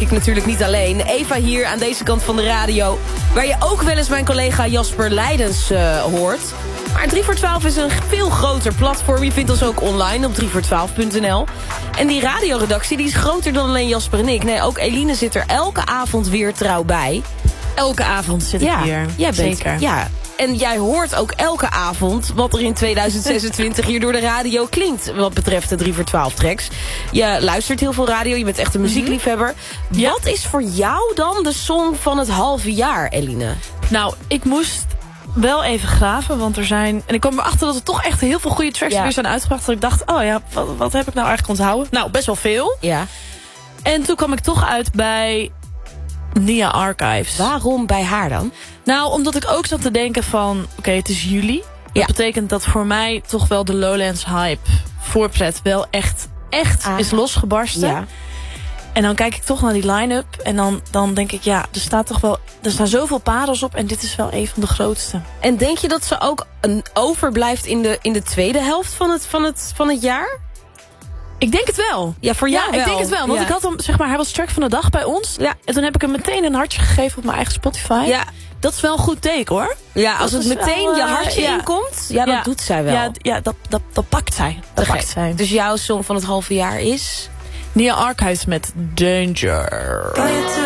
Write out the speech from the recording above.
ik natuurlijk niet alleen. Eva hier aan deze kant van de radio. Waar je ook wel eens mijn collega Jasper Leidens hoort. Maar 3 voor 12 is een veel groter platform. Je vindt ons ook online op 3voor12.nl. En die radioredactie die is groter dan alleen Jasper en ik. Nee, ook Eline zit er elke avond weer trouw bij. Elke avond zit ik hier. Jij bent, zeker. Ja. En jij hoort ook elke avond wat er in 2026 hier door de radio klinkt. Wat betreft de 3 voor 12 tracks. Je luistert heel veel radio, je bent echt een muziekliefhebber. Ja. Wat is voor jou dan de song van het halve jaar, Eline? Nou, ik moest wel even graven, want er zijn... En ik kwam erachter dat er toch echt heel veel goede tracks weer zijn uitgebracht. Dat ik dacht, oh ja, wat heb ik nou eigenlijk onthouden? Nou, best wel veel. Ja. En toen kwam ik toch uit bij Nia Archives. Waarom bij haar dan? Nou, omdat ik ook zat te denken van... Oké, het is juli. Dat betekent dat voor mij toch wel de Lowlands hype voorpret wel echt is losgebarsten. Ja. En dan kijk ik toch naar die line-up. En dan denk ik, ja, er staan zoveel parels op. En dit is wel een van de grootste. En denk je dat ze ook overblijft in de tweede helft van het jaar? Ik denk het wel. Ja, voor jou wel. Ik denk het wel. Want ik had hem, zeg maar, hij was track van de dag bij ons. Ja. En toen heb ik hem meteen een hartje gegeven op mijn eigen Spotify. Ja. Dat is wel een goed teken, hoor. Ja, als het meteen wel, je hartje inkomt, dat doet zij wel. Ja, dat pakt zij. Dat pakt zij. Dus jouw song van het halve jaar is? Nia Archives met Danger.